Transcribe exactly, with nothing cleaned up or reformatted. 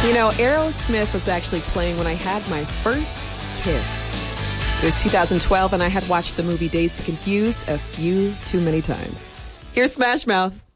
You know, Aerosmith was actually playing when I had my first kiss. It was two thousand twelve, and I had watched the movie Dazed and Confused a few too many times. Here's Smash Mouth.